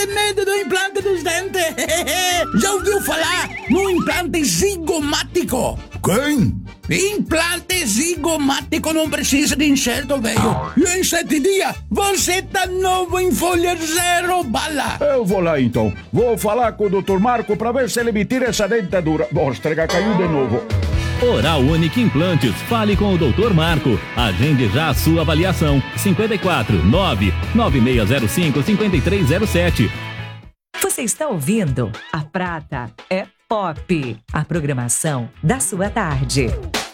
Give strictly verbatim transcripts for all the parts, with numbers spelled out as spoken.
ter medo do implante dos dentes. Já ouviu falar no implante zigomático? Quem? Implante zigomático não precisa de enxerto, velho. E em sete dias, você tá novo em folha zero bala. Eu vou lá então. Vou falar com o doutor Marco pra ver se ele me tira essa dentadura. Mostra, caiu de novo. Oral Unique Implantes. Fale com o doutor Marco. Agende já a sua avaliação. cinquenta e quatro, nove nove seis zero cinco, cinco três zero sete. Você está ouvindo A Prata é Pop, a programação da sua tarde.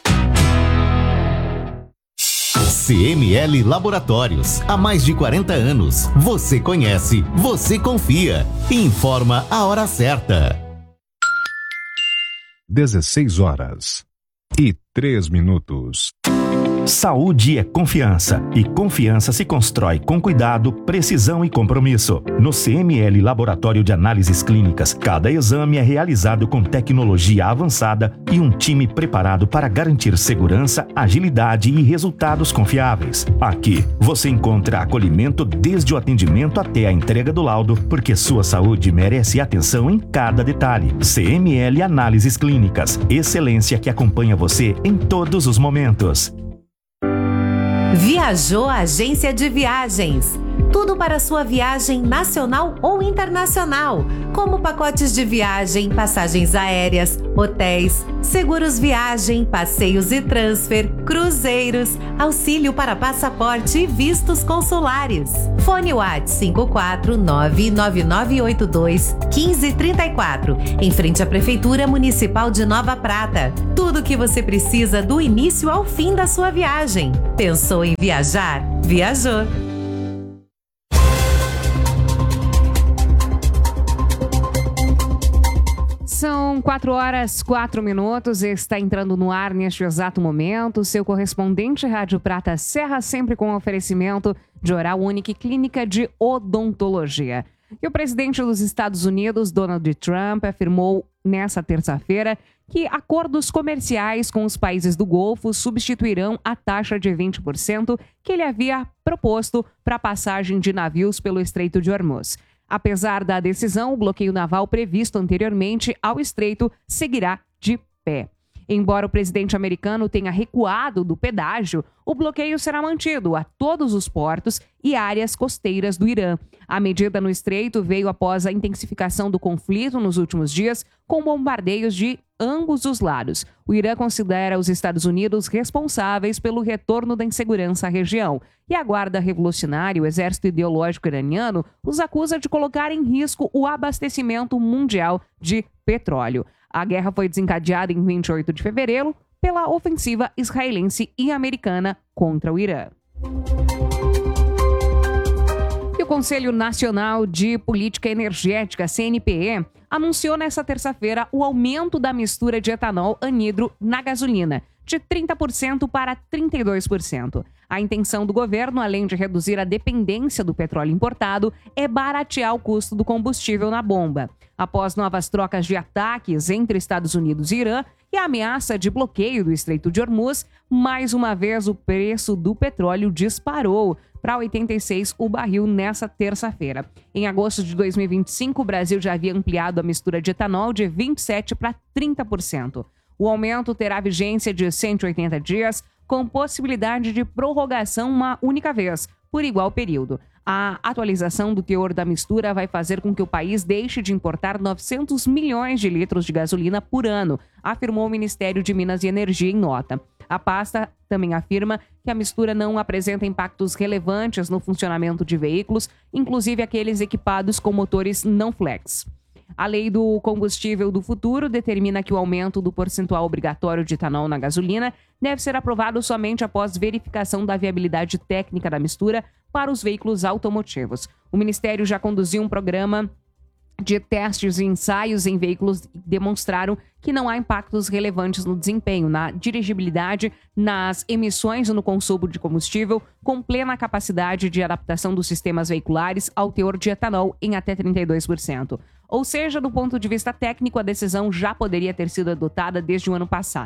C M L Laboratórios, há mais de quarenta anos. Você conhece, você confia. Informa a hora certa. dezesseis horas e três minutos. Saúde é confiança, e confiança se constrói com cuidado, precisão e compromisso. No C M L Laboratório de Análises Clínicas, cada exame é realizado com tecnologia avançada e um time preparado para garantir segurança, agilidade e resultados confiáveis. Aqui, você encontra acolhimento desde o atendimento até a entrega do laudo, porque sua saúde merece atenção em cada detalhe. C M L Análises Clínicas, excelência que acompanha você em todos os momentos. Viajou a Agência de Viagens. Tudo para sua viagem nacional ou internacional, como pacotes de viagem, passagens aéreas, hotéis, seguros viagem, passeios e transfer, cruzeiros, auxílio para passaporte e vistos consulares. Fone WhatsApp cinco quatro nove nove nove oito dois um cinco três quatro, em frente à Prefeitura Municipal de Nova Prata. Tudo o que você precisa do início ao fim da sua viagem. Pensou em viajar? Viajou! São quatro horas, quatro minutos, está entrando no ar neste exato momento. Seu correspondente Rádio Prata Serra, sempre com oferecimento de Oral Unique Clínica de Odontologia. E o presidente dos Estados Unidos, Donald Trump, afirmou nessa terça-feira que acordos comerciais com os países do Golfo substituirão a taxa de vinte por cento que ele havia proposto para a passagem de navios pelo Estreito de Hormuz. Apesar da decisão, o bloqueio naval previsto anteriormente ao estreito seguirá de pé. Embora o presidente americano tenha recuado do pedágio, o bloqueio será mantido a todos os portos e áreas costeiras do Irã. A medida no estreito veio após a intensificação do conflito nos últimos dias, com bombardeios de ambos os lados. O Irã considera os Estados Unidos responsáveis pelo retorno da insegurança à região. E a Guarda Revolucionária, o Exército Ideológico Iraniano, os acusa de colocar em risco o abastecimento mundial de petróleo. A guerra foi desencadeada em vinte e oito de fevereiro pela ofensiva israelense e americana contra o Irã. E o Conselho Nacional de Política Energética, C N P E, anunciou nesta terça-feira o aumento da mistura de etanol anidro na gasolina, de trinta por cento para trinta e dois por cento. A intenção do governo, além de reduzir a dependência do petróleo importado, é baratear o custo do combustível na bomba. Após novas trocas de ataques entre Estados Unidos e Irã e a ameaça de bloqueio do Estreito de Hormuz, mais uma vez o preço do petróleo disparou para oitenta e seis o barril nessa terça-feira. Em agosto de dois mil e vinte e cinco, o Brasil já havia ampliado a mistura de etanol de vinte e sete por cento para trinta por cento. O aumento terá vigência de cento e oitenta dias, com possibilidade de prorrogação uma única vez, por igual período. A atualização do teor da mistura vai fazer com que o país deixe de importar novecentos milhões de litros de gasolina por ano, afirmou o Ministério de Minas e Energia em nota. A pasta também afirma que a mistura não apresenta impactos relevantes no funcionamento de veículos, inclusive aqueles equipados com motores não flex. A Lei do Combustível do Futuro determina que o aumento do percentual obrigatório de etanol na gasolina deve ser aprovado somente após verificação da viabilidade técnica da mistura para os veículos automotivos. O Ministério já conduziu um programa de testes e ensaios em veículos que demonstraram que não há impactos relevantes no desempenho, na dirigibilidade, nas emissões e no consumo de combustível, com plena capacidade de adaptação dos sistemas veiculares ao teor de etanol em até trinta e dois por cento. Ou seja, do ponto de vista técnico, a decisão já poderia ter sido adotada desde o ano passado.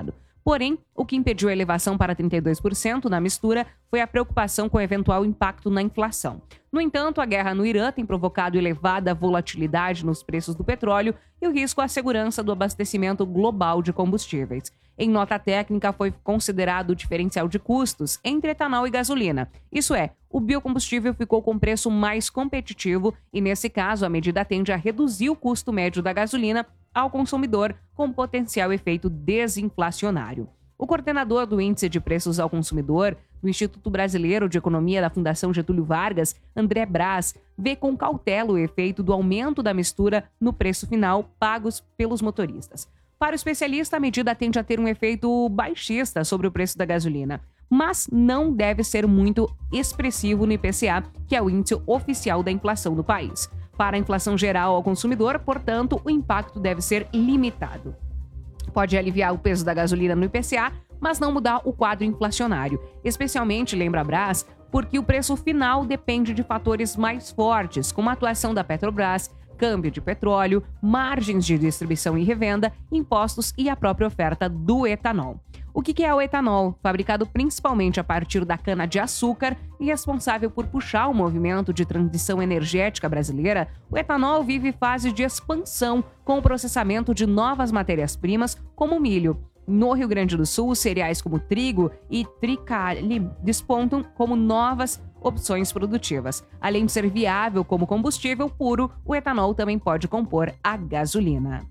Porém, o que impediu a elevação para trinta e dois por cento na mistura foi a preocupação com o eventual impacto na inflação. No entanto, a guerra no Irã tem provocado elevada volatilidade nos preços do petróleo e o risco à segurança do abastecimento global de combustíveis. Em nota técnica, foi considerado o diferencial de custos entre etanol e gasolina. Isso é, o biocombustível ficou com preço mais competitivo e, nesse caso, a medida tende a reduzir o custo médio da gasolina ao consumidor, com potencial efeito desinflacionário. O coordenador do Índice de Preços ao Consumidor do Instituto Brasileiro de Economia da Fundação Getúlio Vargas, André Braz, vê com cautela o efeito do aumento da mistura no preço final pagos pelos motoristas. Para o especialista, a medida tende a ter um efeito baixista sobre o preço da gasolina, mas não deve ser muito expressivo no I P C A, que é o índice oficial da inflação do país. Para a inflação geral ao consumidor, portanto, o impacto deve ser limitado. Pode aliviar o peso da gasolina no I P C A, mas não mudar o quadro inflacionário, especialmente, lembra a Brás, porque o preço final depende de fatores mais fortes, como a atuação da Petrobras, câmbio de petróleo, margens de distribuição e revenda, impostos e a própria oferta do etanol. O que é o etanol? Fabricado principalmente a partir da cana-de-açúcar e responsável por puxar o movimento de transição energética brasileira, o etanol vive fase de expansão com o processamento de novas matérias-primas, como o milho. No Rio Grande do Sul, cereais como trigo e tricalho despontam como novas opções produtivas. Além de ser viável como combustível puro, o etanol também pode compor a gasolina.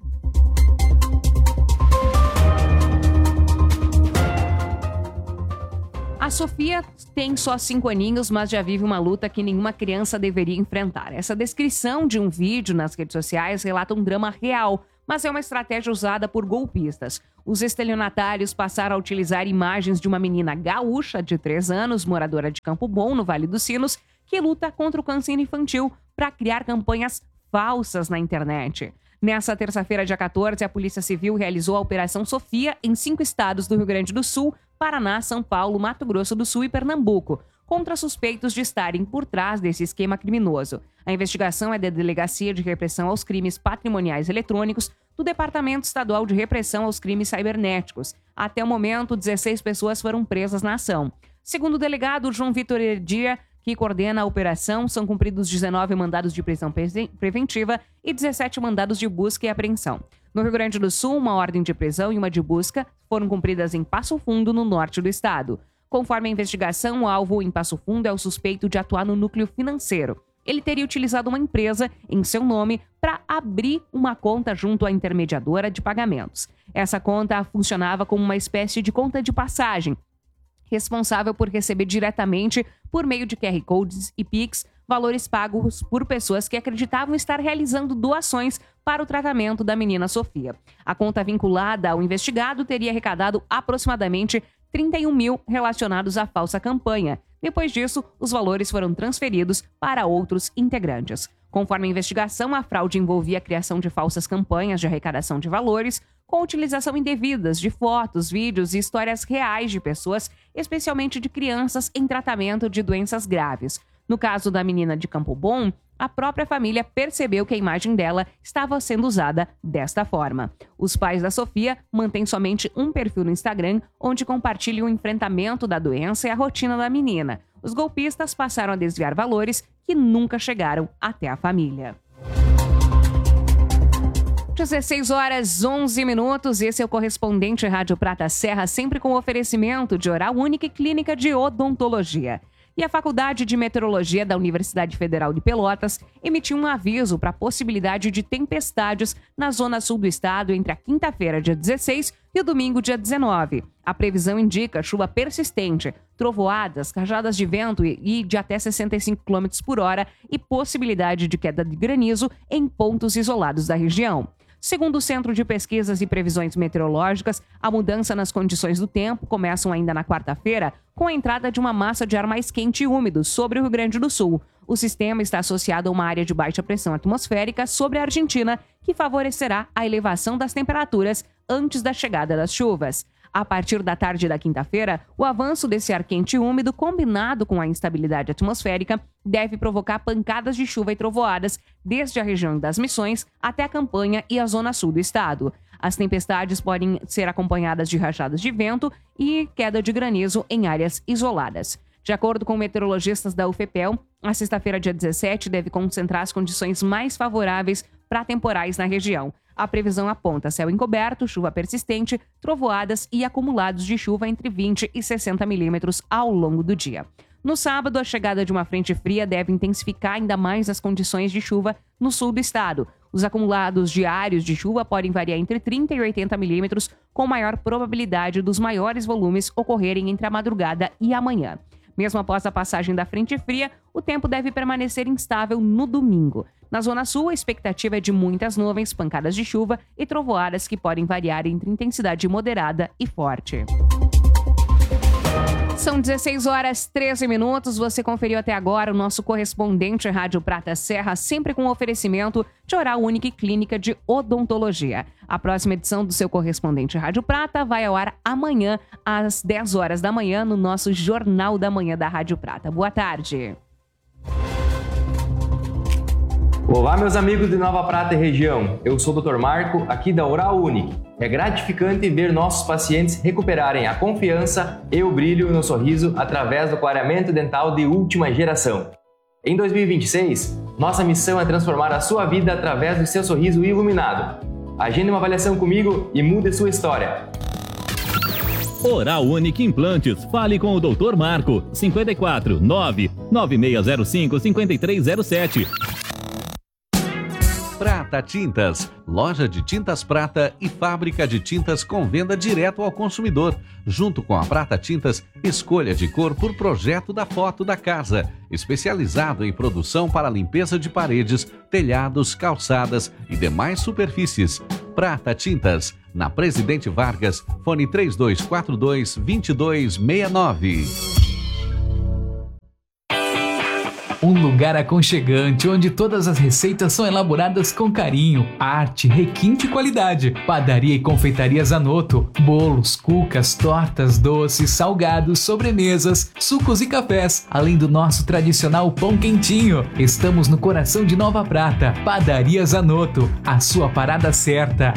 A Sofia tem só cinco aninhos, mas já vive uma luta que nenhuma criança deveria enfrentar. Essa descrição de um vídeo nas redes sociais relata um drama real, mas é uma estratégia usada por golpistas. Os estelionatários passaram a utilizar imagens de uma menina gaúcha de três anos, moradora de Campo Bom, no Vale dos Sinos, que luta contra o câncer infantil para criar campanhas falsas na internet. Nessa terça-feira, dia quatorze, a Polícia Civil realizou a Operação Sofia em cinco estados do Rio Grande do Sul, Paraná, São Paulo, Mato Grosso do Sul e Pernambuco, contra suspeitos de estarem por trás desse esquema criminoso. A investigação é da Delegacia de Repressão aos Crimes Patrimoniais Eletrônicos do Departamento Estadual de Repressão aos Crimes Cibernéticos. Até o momento, dezesseis pessoas foram presas na ação. Segundo o delegado João Vitor Herdia, que coordena a operação, são cumpridos dezenove mandados de prisão preventiva e dezessete mandados de busca e apreensão. No Rio Grande do Sul, uma ordem de prisão e uma de busca foram cumpridas em Passo Fundo, no norte do estado. Conforme a investigação, o alvo em Passo Fundo é o suspeito de atuar no núcleo financeiro. Ele teria utilizado uma empresa em seu nome para abrir uma conta junto à intermediadora de pagamentos. Essa conta funcionava como uma espécie de conta de passagem, responsável por receber diretamente, por meio de Q R Codes e Pix, valores pagos por pessoas que acreditavam estar realizando doações para o tratamento da menina Sofia. A conta vinculada ao investigado teria arrecadado aproximadamente trinta e um mil relacionados à falsa campanha. Depois disso, os valores foram transferidos para outros integrantes. Conforme a investigação, a fraude envolvia a criação de falsas campanhas de arrecadação de valores, com utilização indevidas de fotos, vídeos e histórias reais de pessoas, especialmente de crianças em tratamento de doenças graves. No caso da menina de Campo Bom, a própria família percebeu que a imagem dela estava sendo usada desta forma. Os pais da Sofia mantêm somente um perfil no Instagram, onde compartilham o enfrentamento da doença e a rotina da menina. Os golpistas passaram a desviar valores que nunca chegaram até a família. dezesseis horas, onze minutos, esse é o correspondente Rádio Prata Serra, sempre com oferecimento de Oral Única e Clínica de Odontologia. E a Faculdade de Meteorologia da Universidade Federal de Pelotas emitiu um aviso para a possibilidade de tempestades na zona sul do estado entre a quinta-feira, dia dezesseis, e o domingo, dia dezenove. A previsão indica chuva persistente, trovoadas, rajadas de vento e de até sessenta e cinco quilômetros por hora e possibilidade de queda de granizo em pontos isolados da região. Segundo o Centro de Pesquisas e Previsões Meteorológicas, a mudança nas condições do tempo começam ainda na quarta-feira, com a entrada de uma massa de ar mais quente e úmido sobre o Rio Grande do Sul. O sistema está associado a uma área de baixa pressão atmosférica sobre a Argentina, que favorecerá a elevação das temperaturas antes da chegada das chuvas. A partir da tarde da quinta-feira, o avanço desse ar quente e úmido, combinado com a instabilidade atmosférica, deve provocar pancadas de chuva e trovoadas desde a região das Missões até a Campanha e a zona sul do estado. As tempestades podem ser acompanhadas de rajadas de vento e queda de granizo em áreas isoladas. De acordo com meteorologistas da UFPEL, a sexta-feira, dia dezessete, deve concentrar as condições mais favoráveis para temporais na região. A previsão aponta céu encoberto, chuva persistente, trovoadas e acumulados de chuva entre vinte e sessenta milímetros ao longo do dia. No sábado, a chegada de uma frente fria deve intensificar ainda mais as condições de chuva no sul do estado. Os acumulados diários de chuva podem variar entre trinta e oitenta milímetros, com maior probabilidade dos maiores volumes ocorrerem entre a madrugada e amanhã. Mesmo após a passagem da frente fria, o tempo deve permanecer instável no domingo. Na Zona Sul, a expectativa é de muitas nuvens, pancadas de chuva e trovoadas que podem variar entre intensidade moderada e forte. São dezesseis horas e treze minutos. Você conferiu até agora o nosso correspondente Rádio Prata Serra, sempre com oferecimento de Oral Unique Clínica de Odontologia. A próxima edição do seu correspondente Rádio Prata vai ao ar amanhã, às dez horas da manhã, no nosso Jornal da Manhã da Rádio Prata. Boa tarde. Olá, meus amigos de Nova Prata e região. Eu sou o doutor Marco, aqui da Oral Unique. É gratificante ver nossos pacientes recuperarem a confiança e o brilho no sorriso através do clareamento dental de última geração. Em dois mil e vinte e seis, nossa missão é transformar a sua vida através do seu sorriso iluminado. Agende uma avaliação comigo e mude sua história. Oral Unique Implantes. Fale com o doutor Marco. cinco quatro nove nove seis zero cinco cinco três zero sete. Prata Tintas, loja de tintas prata e fábrica de tintas com venda direto ao consumidor. Junto com a Prata Tintas, escolha de cor por projeto da foto da casa. Especializado em produção para limpeza de paredes, telhados, calçadas e demais superfícies. Prata Tintas, na Presidente Vargas, fone três dois quatro dois, dois dois seis nove. Um lugar aconchegante onde todas as receitas são elaboradas com carinho, arte, requinte e qualidade. Padaria e confeitaria Zanotto. Bolos, cucas, tortas, doces, salgados, sobremesas, sucos e cafés. Além do nosso tradicional pão quentinho. Estamos no coração de Nova Prata. Padaria Zanotto. A sua parada certa.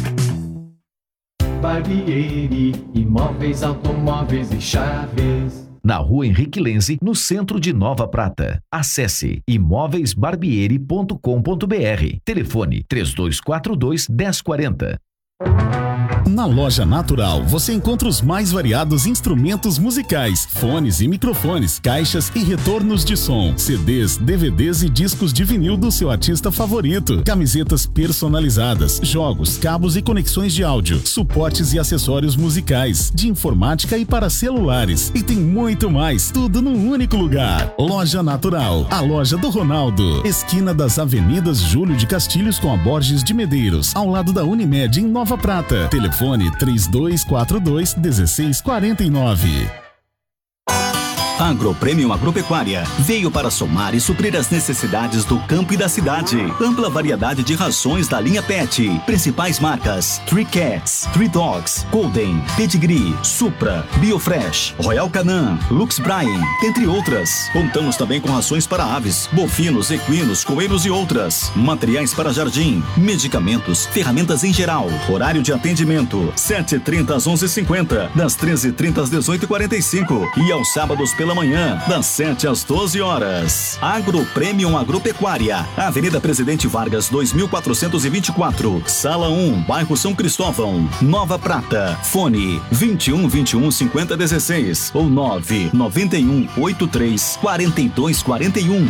Barbieri, imóveis, automóveis e chaves. Na Rua Henrique Lenze, no centro de Nova Prata. Acesse imóveis barbieri ponto com ponto br. Telefone três dois quatro dois, um zero quatro zero. Na Loja Natural, você encontra os mais variados instrumentos musicais, fones e microfones, caixas e retornos de som, C Ds, D V Ds e discos de vinil do seu artista favorito, camisetas personalizadas, jogos, cabos e conexões de áudio, suportes e acessórios musicais, de informática e para celulares. E tem muito mais, tudo num único lugar. Loja Natural, a loja do Ronaldo, esquina das Avenidas Júlio de Castilhos com a Borges de Medeiros, ao lado da Unimed em Nova Prata. Telefone três dois quatro dois, um seis quatro nove. Agropremium Agropecuária veio para somar e suprir as necessidades do campo e da cidade. Ampla variedade de rações da linha Pet. Principais marcas: Three Cats, Three Dogs, Golden, Pedigree, Supra, Biofresh, Royal Canin, Lux Bryan, entre outras. Contamos também com rações para aves, bovinos, equinos, coelhos e outras. Materiais para jardim, medicamentos, ferramentas em geral. Horário de atendimento: sete e trinta às onze e cinquenta, das treze e trinta às dezoito e quarenta e cinco e aos sábados pela manhã, das sete às doze horas. Agropremium Agropecuária, Avenida Presidente Vargas, dois mil quatrocentos e vinte e quatro, Sala um, Bairro São Cristóvão, Nova Prata. Fone vinte e um, vinte e um, cinquenta, dezesseis ou nove nove um, oito três, quatro dois quatro um.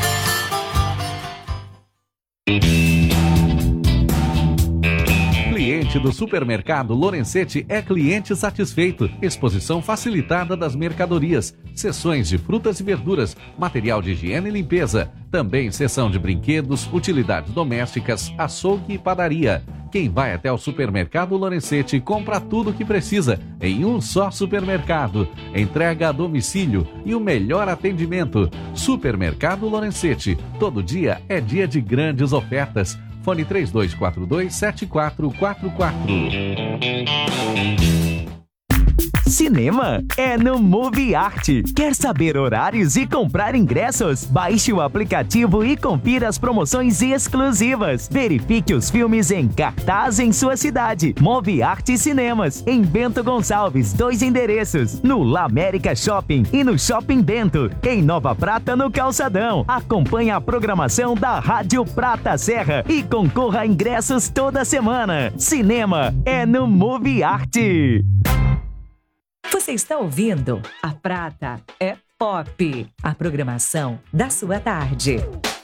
Cliente do supermercado Lorenzetti é cliente satisfeito. Exposição facilitada das mercadorias, seções de frutas e verduras, material de higiene e limpeza, também seção de brinquedos, utilidades domésticas, açougue e padaria. Quem vai até o supermercado Lorenzetti compra tudo o que precisa em um só supermercado. Entrega a domicílio e o melhor atendimento. Supermercado Lorenzetti. Todo dia é dia de grandes ofertas. Fone três dois quatro dois, sete quatro quatro quatro. Cinema é no Movie Art. Quer saber horários e comprar ingressos? Baixe o aplicativo e confira as promoções exclusivas. Verifique os filmes em cartaz em sua cidade. Movie Art Cinemas, em Bento Gonçalves, dois endereços, no La América Shopping e no Shopping Bento, em Nova Prata, no Calçadão. Acompanhe a programação da Rádio Prata Serra e concorra a ingressos toda semana. Cinema é no Movie Art. Você está ouvindo A Prata é Pop, a programação da sua tarde.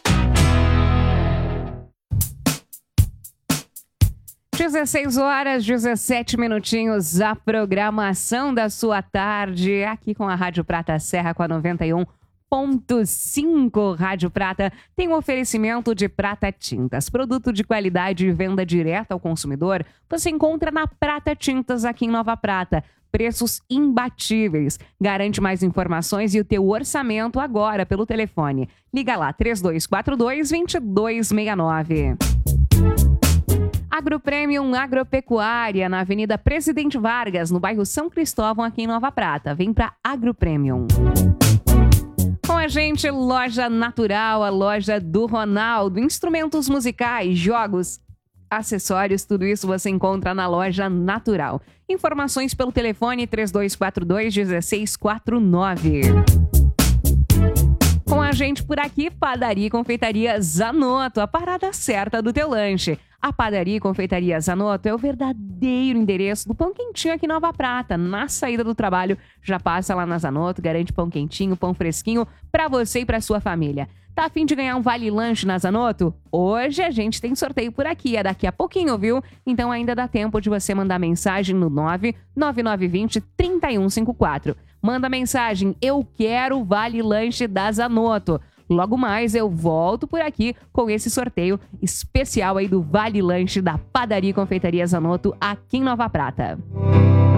dezesseis horas, dezessete minutinhos, a programação da sua tarde, aqui com a Rádio Prata Serra, com a noventa e um ponto cinco Rádio Prata, tem um oferecimento de Prata Tintas. Produto de qualidade e venda direta ao consumidor, você encontra na Prata Tintas, aqui em Nova Prata. Preços imbatíveis. Garante mais informações e o teu orçamento agora pelo telefone. Liga lá, três dois quatro dois, dois dois seis nove. Agropremium Agropecuária, na Avenida Presidente Vargas, no bairro São Cristóvão, aqui em Nova Prata. Vem para Agropremium. Com a gente, Loja Natural, a loja do Ronaldo. Instrumentos musicais, jogos, acessórios, tudo isso você encontra na Loja Natural. Informações pelo telefone três dois quatro dois, um seis quatro nove. Com a gente por aqui, Padaria e Confeitaria Zanotto, a parada certa do teu lanche. A Padaria e Confeitaria Zanotto é o verdadeiro endereço do pão quentinho aqui em Nova Prata. Na saída do trabalho, já passa lá na Zanotto, garante pão quentinho, pão fresquinho para você e para sua família. Tá a fim de ganhar um vale lanche na Zanotto? Hoje a gente tem sorteio por aqui, é daqui a pouquinho, viu? Então ainda dá tempo de você mandar mensagem no nove nove nove dois zero, três um cinco quatro. Manda mensagem, eu quero vale lanche da Zanotto. Logo mais eu volto por aqui com esse sorteio especial aí do Vale Lanche da Padaria e Confeitaria Zanotto aqui em Nova Prata.